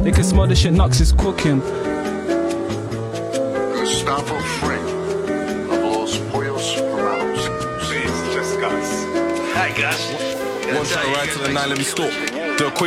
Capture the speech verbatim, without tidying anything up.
They can smell the shit Nux is cooking. Gustavo Fring of Los Pollos Hermanos. Please, just Gus. Hi, Gus. One shot right to the nine, let me stop. The